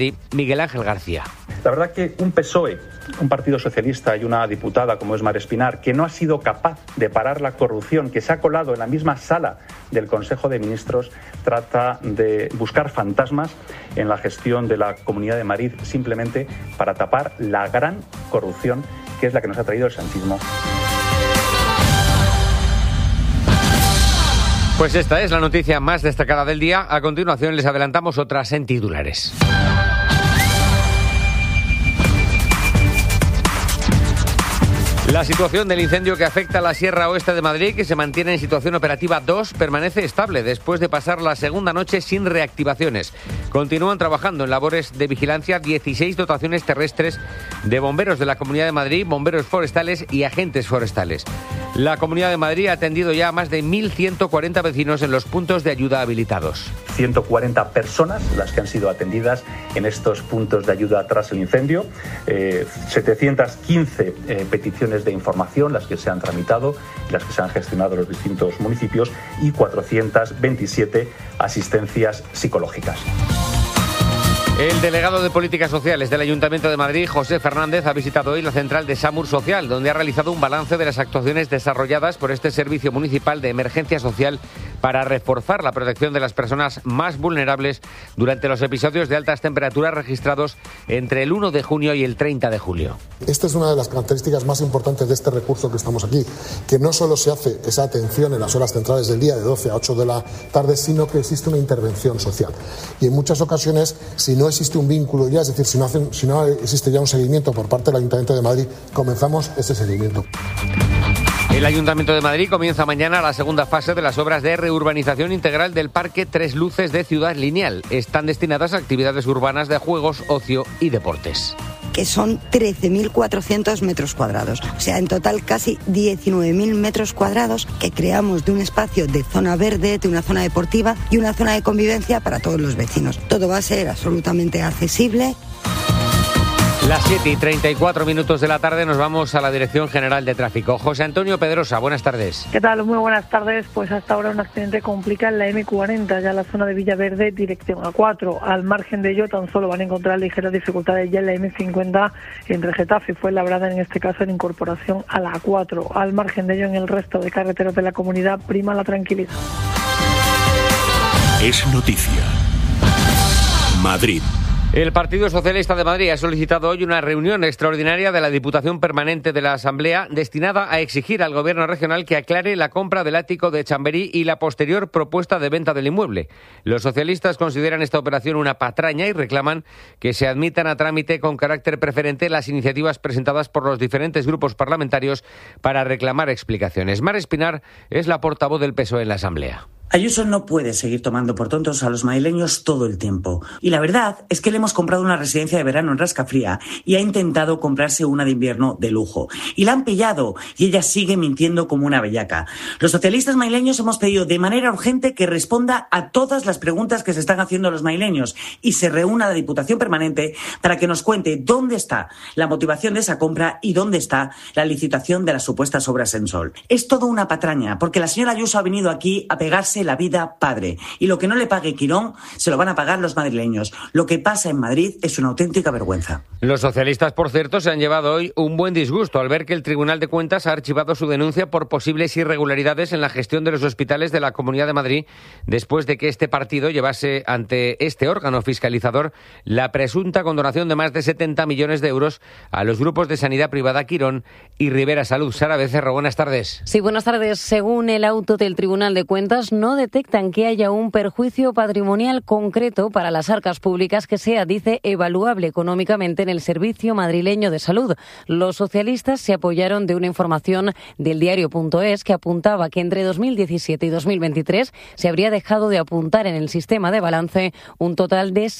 Miguel Ángel García. La verdad que un PSOE, un partido socialista y una diputada como es Mar Espinar, que no ha sido capaz de parar la corrupción, que se ha colado en la misma sala del Consejo de Ministros, trata de buscar fantasmas en la gestión de la Comunidad de Madrid simplemente para tapar la gran corrupción que es la que nos ha traído el sanchismo. Pues esta es la noticia más destacada del día. A continuación les adelantamos otras en titulares. La situación del incendio que afecta a la Sierra Oeste de Madrid, que se mantiene en situación operativa 2, permanece estable después de pasar la segunda noche sin reactivaciones. Continúan trabajando en labores de vigilancia 16 dotaciones terrestres de bomberos de la Comunidad de Madrid, bomberos forestales y agentes forestales. La Comunidad de Madrid ha atendido ya a más de 1.140 vecinos en los puntos de ayuda habilitados. 140 personas las que han sido atendidas en estos puntos de ayuda tras el incendio, 715 peticiones de información, las que se han tramitado, las que se han gestionado en los distintos municipios, y 427 asistencias psicológicas. El delegado de Políticas Sociales del Ayuntamiento de Madrid, José Fernández, ha visitado hoy la central de SAMUR Social, donde ha realizado un balance de las actuaciones desarrolladas por este Servicio Municipal de Emergencia Social para reforzar la protección de las personas más vulnerables durante los episodios de altas temperaturas registrados entre el 1 de junio y el 30 de julio. Esta es una de las características más importantes de este recurso que estamos aquí, que no solo se hace esa atención en las horas centrales del día de 12 a 8 de la tarde, sino que existe una intervención social. Y en muchas ocasiones, si no existe un vínculo ya, es decir, si no existe ya un seguimiento por parte del Ayuntamiento de Madrid, comenzamos ese seguimiento. El Ayuntamiento de Madrid comienza mañana la segunda fase de las obras de reurbanización integral del Parque Tres Luces de Ciudad Lineal. Están destinadas a actividades urbanas de juegos, ocio y deportes. Que son 13.400 metros cuadrados. O sea, en total casi 19.000 metros cuadrados que creamos de un espacio de zona verde, de una zona deportiva y una zona de convivencia para todos los vecinos. Todo va a ser absolutamente accesible. Las 7:34 de la tarde nos vamos a la Dirección General de Tráfico. José Antonio Pedrosa, buenas tardes. ¿Qué tal? Muy buenas tardes. Pues hasta ahora un accidente complica en la M40, ya en la zona de Villaverde, dirección A4. Al margen de ello, tan solo van a encontrar ligeras dificultades ya en la M50 entre Getafe y Fuenlabrada, en este caso en incorporación a la A4. Al margen de ello, en el resto de carreteras de la comunidad prima la tranquilidad. Es noticia. Madrid. El Partido Socialista de Madrid ha solicitado hoy una reunión extraordinaria de la Diputación Permanente de la Asamblea destinada a exigir al Gobierno regional que aclare la compra del ático de Chamberí y la posterior propuesta de venta del inmueble. Los socialistas consideran esta operación una patraña y reclaman que se admitan a trámite con carácter preferente las iniciativas presentadas por los diferentes grupos parlamentarios para reclamar explicaciones. Mar Espinar es la portavoz del PSOE en la Asamblea. Ayuso no puede seguir tomando por tontos a los madrileños todo el tiempo. Y la verdad es que le hemos comprado una residencia de verano en Rascafría y ha intentado comprarse una de invierno de lujo. Y la han pillado y ella sigue mintiendo como una bellaca. Los socialistas madrileños hemos pedido de manera urgente que responda a todas las preguntas que se están haciendo los madrileños y se reúna la Diputación Permanente para que nos cuente dónde está la motivación de esa compra y dónde está la licitación de las supuestas obras en Sol. Es todo una patraña, porque la señora Ayuso ha venido aquí a pegarse la vida padre. Y lo que no le pague Quirón se lo van a pagar los madrileños. Lo que pasa en Madrid es una auténtica vergüenza. Los socialistas, por cierto, se han llevado hoy un buen disgusto al ver que el Tribunal de Cuentas ha archivado su denuncia por posibles irregularidades en la gestión de los hospitales de la Comunidad de Madrid después de que este partido llevase ante este órgano fiscalizador la presunta condonación de más de 70 millones de euros a los grupos de sanidad privada Quirón y Rivera Salud. Sara Becerro, buenas tardes. Sí, buenas tardes. Según el auto del Tribunal de Cuentas, no detectan que haya un perjuicio patrimonial concreto para las arcas públicas que sea, dice, evaluable económicamente en el Servicio Madrileño de Salud. Los socialistas se apoyaron de una información del diario.es que apuntaba que entre 2017 y 2023 se habría dejado de apuntar en el sistema de balance un total de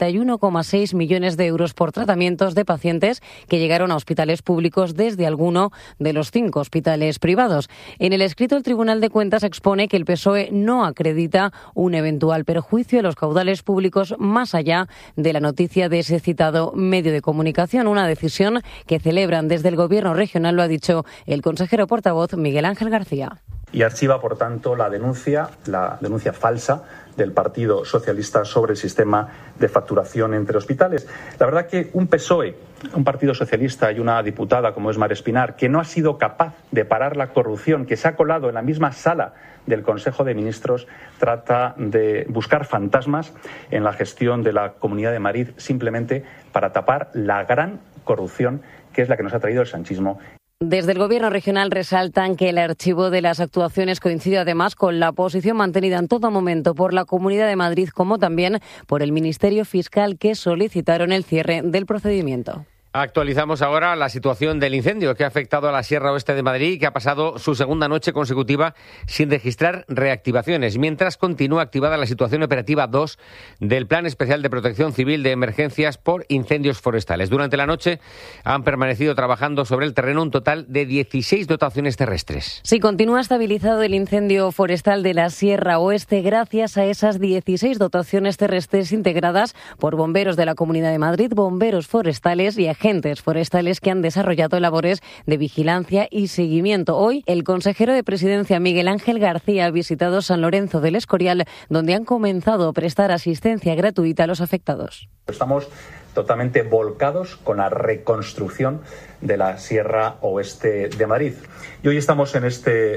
71,6 millones de euros por tratamientos de pacientes que llegaron a hospitales públicos desde alguno de los 5 hospitales privados. En el escrito, el Tribunal de Cuentas expone que el PSOE no acredita un eventual perjuicio de los caudales públicos más allá de la noticia de ese citado medio de comunicación. Una decisión que celebran desde el Gobierno regional, lo ha dicho el consejero portavoz Miguel Ángel García. y archiva, por tanto, la denuncia falsa del Partido Socialista sobre el sistema de facturación entre hospitales. La verdad que un PSOE, un Partido Socialista y una diputada como es Mar Espinar, que no ha sido capaz de parar la corrupción, que se ha colado en la misma sala del Consejo de Ministros, trata de buscar fantasmas en la gestión de la Comunidad de Madrid simplemente para tapar la gran corrupción que es la que nos ha traído el sanchismo. Desde el Gobierno regional resaltan que el archivo de las actuaciones coincide además con la posición mantenida en todo momento por la Comunidad de Madrid como también por el Ministerio Fiscal, que solicitaron el cierre del procedimiento. Actualizamos ahora la situación del incendio que ha afectado a la Sierra Oeste de Madrid y que ha pasado su segunda noche consecutiva sin registrar reactivaciones, mientras continúa activada la situación operativa 2 del Plan Especial de Protección Civil de Emergencias por Incendios Forestales. Durante la noche han permanecido trabajando sobre el terreno un total de 16 dotaciones terrestres. Sí, continúa estabilizado el incendio forestal de la Sierra Oeste gracias a esas 16 dotaciones terrestres integradas por bomberos de la Comunidad de Madrid, bomberos forestales y agentes forestales que han desarrollado labores de vigilancia y seguimiento. Hoy, el consejero de Presidencia, Miguel Ángel García, ha visitado San Lorenzo del Escorial, donde han comenzado a prestar asistencia gratuita a los afectados. Estamos totalmente volcados con la reconstrucción de la Sierra Oeste de Madrid. Y hoy estamos en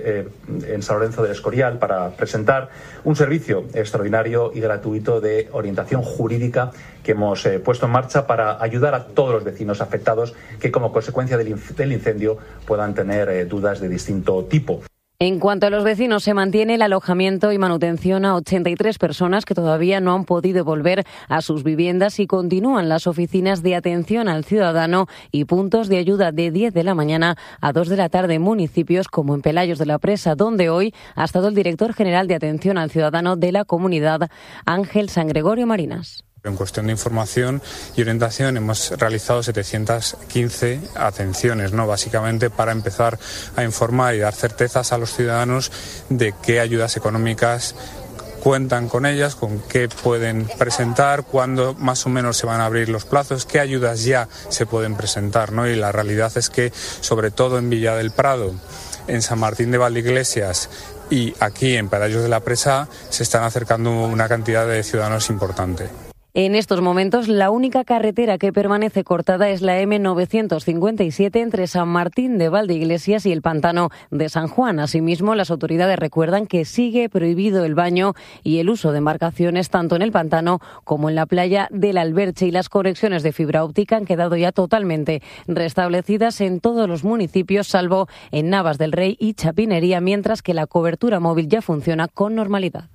San Lorenzo del Escorial para presentar un servicio extraordinario y gratuito de orientación jurídica que hemos puesto en marcha para ayudar a todos los vecinos afectados que como consecuencia del incendio puedan tener dudas de distinto tipo. En cuanto a los vecinos, se mantiene el alojamiento y manutención a 83 personas que todavía no han podido volver a sus viviendas y continúan las oficinas de atención al ciudadano y puntos de ayuda de 10 de la mañana a 2 de la tarde en municipios como en Pelayos de la Presa, donde hoy ha estado el director general de atención al ciudadano de la comunidad, Ángel San Gregorio Marinas. En cuestión de información y orientación hemos realizado 715 atenciones, básicamente para empezar a informar y dar certezas a los ciudadanos de qué ayudas económicas cuentan con ellas, con qué pueden presentar, cuándo más o menos se van a abrir los plazos, qué ayudas ya se pueden presentar, Y la realidad es que, sobre todo en Villa del Prado, en San Martín de Valdeiglesias y aquí en Pelayos de la Presa, se están acercando una cantidad de ciudadanos importante. En estos momentos, la única carretera que permanece cortada es la M957 entre San Martín de Valdeiglesias y el Pantano de San Juan. Asimismo, las autoridades recuerdan que sigue prohibido el baño y el uso de embarcaciones tanto en el Pantano como en la playa del Alberche, y las conexiones de fibra óptica han quedado ya totalmente restablecidas en todos los municipios, salvo en Navas del Rey y Chapinería, mientras que la cobertura móvil ya funciona con normalidad.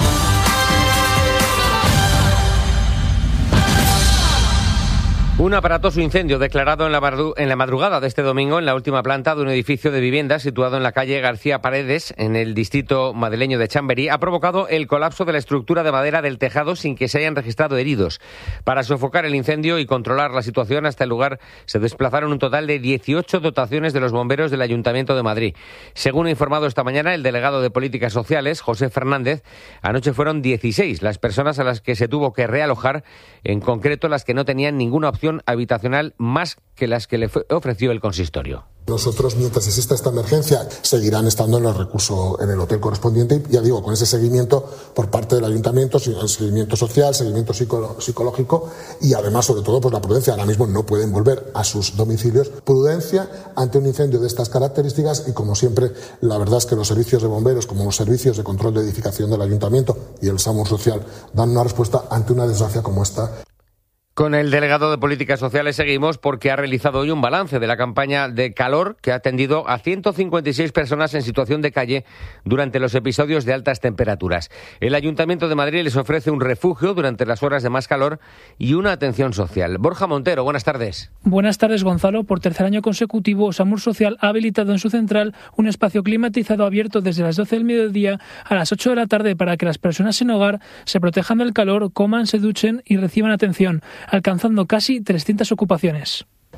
Un aparatoso incendio declarado en la madrugada de este domingo en la última planta de un edificio de viviendas situado en la calle García Paredes, en el distrito madrileño de Chamberí, ha provocado el colapso de la estructura de madera del tejado sin que se hayan registrado heridos. Para sofocar el incendio y controlar la situación, hasta el lugar se desplazaron un total de 18 dotaciones de los bomberos del Ayuntamiento de Madrid. Según ha informado esta mañana el delegado de Políticas Sociales, José Fernández, anoche fueron 16 las personas a las que se tuvo que realojar, en concreto las que no tenían ninguna opción habitacional más que las que le ofreció el consistorio. Nosotros, mientras exista esta emergencia, seguirán estando en el recurso, en el hotel correspondiente, y ya digo, con ese seguimiento por parte del ayuntamiento, seguimiento social, seguimiento psicológico y además, sobre todo, pues la prudencia. Ahora mismo no pueden volver a sus domicilios. Prudencia ante un incendio de estas características y, como siempre, la verdad es que los servicios de bomberos, como los servicios de control de edificación del ayuntamiento y el SAMUR social, dan una respuesta ante una desgracia como esta. Con el delegado de Políticas Sociales seguimos porque ha realizado hoy un balance de la campaña de calor que ha atendido a 156 personas en situación de calle durante los episodios de altas temperaturas. El Ayuntamiento de Madrid les ofrece un refugio durante las horas de más calor y una atención social. Borja Montero, buenas tardes. Buenas tardes, Gonzalo. Por tercer año consecutivo, SAMUR Social ha habilitado en su central un espacio climatizado abierto desde las 12 del mediodía a las 8 de la tarde para que las personas sin hogar se protejan del calor, coman, se duchen y reciban atención, alcanzando casi 300 ocupaciones.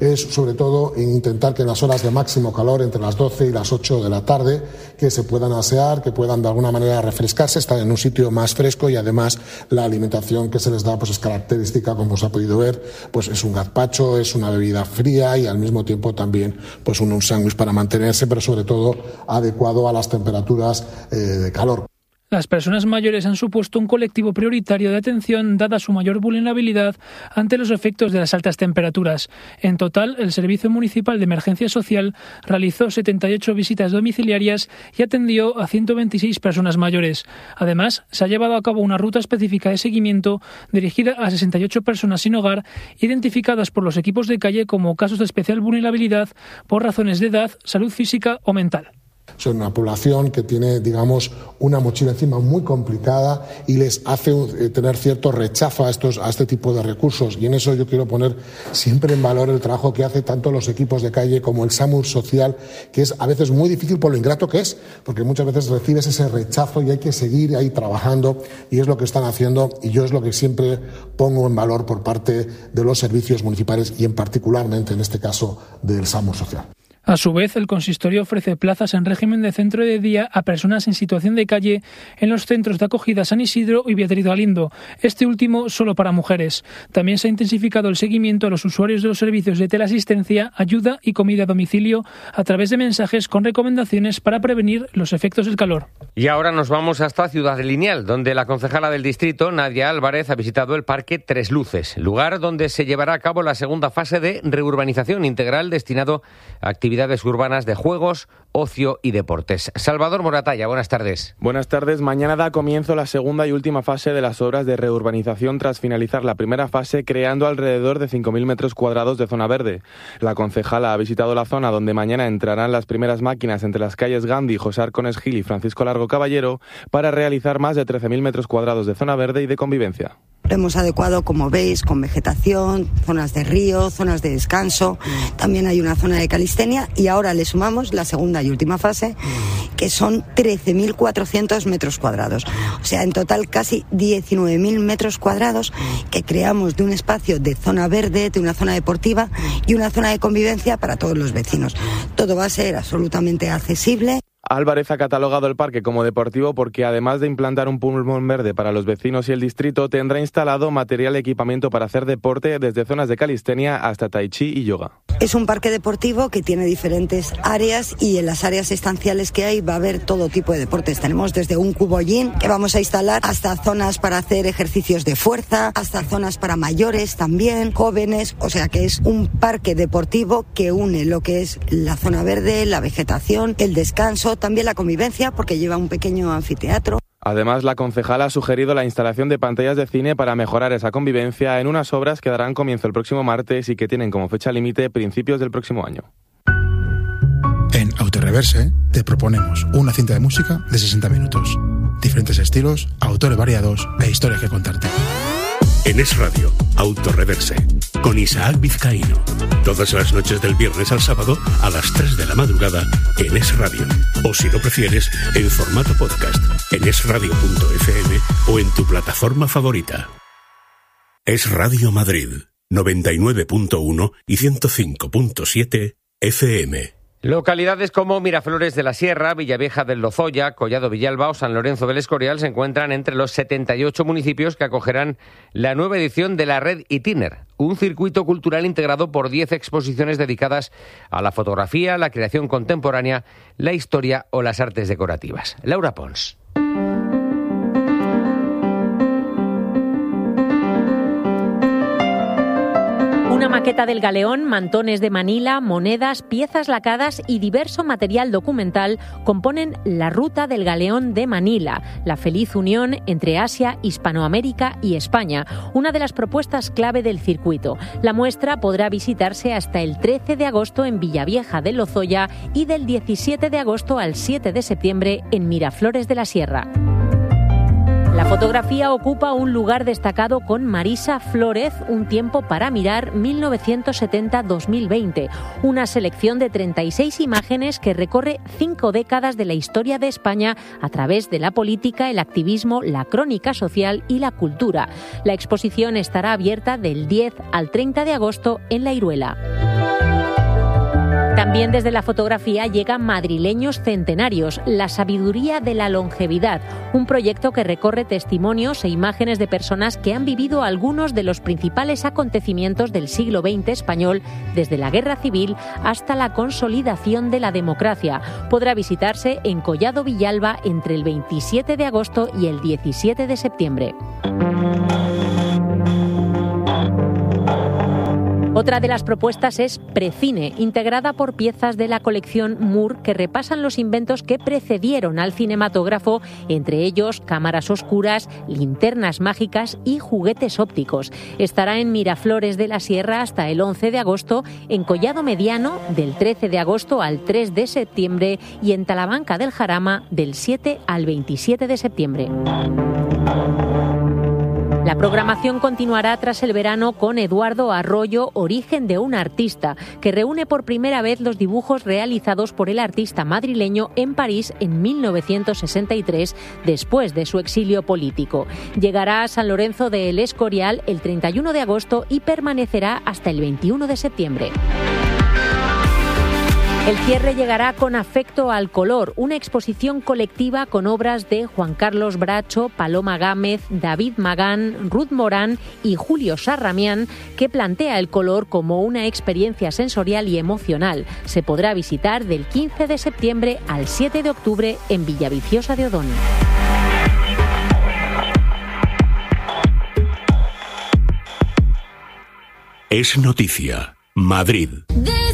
es sobre todo intentar que en las horas de máximo calor, entre las 12 y las 8 de la tarde, que se puedan asear, que puedan de alguna manera refrescarse, estar en un sitio más fresco, y además la alimentación que se les da pues es característica, como se ha podido ver, pues es un gazpacho, es una bebida fría y al mismo tiempo también pues un sándwich para mantenerse, pero sobre todo adecuado a las temperaturas de calor. Las personas mayores han supuesto un colectivo prioritario de atención dada su mayor vulnerabilidad ante los efectos de las altas temperaturas. En total, el Servicio Municipal de Emergencia Social realizó 78 visitas domiciliarias y atendió a 126 personas mayores. Además, se ha llevado a cabo una ruta específica de seguimiento dirigida a 68 personas sin hogar, identificadas por los equipos de calle como casos de especial vulnerabilidad por razones de edad, salud física o mental. Son una población que tiene, digamos, una mochila encima muy complicada y les hace tener cierto rechazo a este tipo de recursos. Y en eso yo quiero poner siempre en valor el trabajo que hace tanto los equipos de calle como el SAMUR social, que es a veces muy difícil por lo ingrato que es, porque muchas veces recibes ese rechazo y hay que seguir ahí trabajando, y es lo que están haciendo, y yo es lo que siempre pongo en valor por parte de los servicios municipales y en particularmente en este caso del SAMUR social. A su vez, el consistorio ofrece plazas en régimen de centro de día a personas en situación de calle en los centros de acogida San Isidro y Beatriz Galindo, este último solo para mujeres. También se ha intensificado el seguimiento a los usuarios de los servicios de teleasistencia, ayuda y comida a domicilio a través de mensajes con recomendaciones para prevenir los efectos del calor. Y ahora nos vamos hasta Ciudad Lineal, donde la concejala del distrito, Nadia Álvarez, ha visitado el Parque Tres Luces, lugar donde se llevará a cabo la segunda fase de reurbanización integral destinado a actividades urbanas de juegos, ocio y deportes. Salvador Moratalla, buenas tardes. Buenas tardes. Mañana da comienzo la segunda y última fase de las obras de reurbanización tras finalizar la primera fase, creando alrededor de 5.000 metros cuadrados de zona verde. La concejala ha visitado la zona donde mañana entrarán las primeras máquinas entre las calles Gandhi, José Arcones Gil y Francisco Largo Caballero para realizar más de 13.000 metros cuadrados de zona verde y de convivencia. Lo hemos adecuado, como veis, con vegetación, zonas de río, zonas de descanso. También hay una zona de calistenia y ahora le sumamos la segunda y última fase, que son 13.400 metros cuadrados. O sea, en total casi 19.000 metros cuadrados que creamos de un espacio de zona verde, de una zona deportiva y una zona de convivencia para todos los vecinos. Todo va a ser absolutamente accesible. Álvarez ha catalogado el parque como deportivo porque, además de implantar un pulmón verde para los vecinos y el distrito, tendrá instalado material y equipamiento para hacer deporte desde zonas de calistenia hasta tai chi y yoga. Es un parque deportivo que tiene diferentes áreas y en las áreas estanciales que hay va a haber todo tipo de deportes. Tenemos desde un cubollín que vamos a instalar hasta zonas para hacer ejercicios de fuerza, hasta zonas para mayores también, jóvenes. O sea que es un parque deportivo que une lo que es la zona verde, la vegetación, el descanso, también la convivencia porque lleva un pequeño anfiteatro. Además, la concejala ha sugerido la instalación de pantallas de cine para mejorar esa convivencia en unas obras que darán comienzo el próximo martes y que tienen como fecha límite principios del próximo año. En Autoreverse te proponemos una cinta de música de 60 minutos. Diferentes estilos, autores variados e historias que contarte. En Es Radio, Autoreverse, con Isaac Vizcaíno. Todas las noches del viernes al sábado a las 3 de la madrugada en Es Radio. O si lo prefieres, en formato podcast, en esradio.fm o en tu plataforma favorita. Es Radio Madrid, 99.1 y 105.7 FM. Localidades como Miraflores de la Sierra, Villavieja del Lozoya, Collado Villalba o San Lorenzo del Escorial se encuentran entre los 78 municipios que acogerán la nueva edición de la Red Itiner, un circuito cultural integrado por 10 exposiciones dedicadas a la fotografía, la creación contemporánea, la historia o las artes decorativas. Laura Pons. Una maqueta del galeón, mantones de Manila, monedas, piezas lacadas y diverso material documental componen la ruta del galeón de Manila, la feliz unión entre Asia, Hispanoamérica y España, una de las propuestas clave del circuito. La muestra podrá visitarse hasta el 13 de agosto en Villavieja del Lozoya y del 17 de agosto al 7 de septiembre en Miraflores de la Sierra. La fotografía ocupa un lugar destacado con Marisa Flórez, Un tiempo para mirar, 1970-2020, una selección de 36 imágenes que recorre 5 décadas de la historia de España a través de la política, el activismo, la crónica social y la cultura. La exposición estará abierta del 10 al 30 de agosto en La Iruela. También desde la fotografía llega Madrileños Centenarios, la sabiduría de la longevidad, un proyecto que recorre testimonios e imágenes de personas que han vivido algunos de los principales acontecimientos del siglo XX español, desde la Guerra Civil hasta la consolidación de la democracia. Podrá visitarse en Collado Villalba entre el 27 de agosto y el 17 de septiembre. Otra de las propuestas es Precine, integrada por piezas de la colección Moore que repasan los inventos que precedieron al cinematógrafo, entre ellos cámaras oscuras, linternas mágicas y juguetes ópticos. Estará en Miraflores de la Sierra hasta el 11 de agosto, en Collado Mediano del 13 de agosto al 3 de septiembre y en Talamanca del Jarama del 7 al 27 de septiembre. La programación continuará tras el verano con Eduardo Arroyo, Origen de un artista, que reúne por primera vez los dibujos realizados por el artista madrileño en París en 1963, después de su exilio político. Llegará a San Lorenzo de El Escorial el 31 de agosto y permanecerá hasta el 21 de septiembre. El cierre llegará con Afecto al color, una exposición colectiva con obras de Juan Carlos Bracho, Paloma Gámez, David Magán, Ruth Morán y Julio Sarramián, que plantea el color como una experiencia sensorial y emocional. Se podrá visitar del 15 de septiembre al 7 de octubre en Villaviciosa de Odón. Es noticia. Madrid.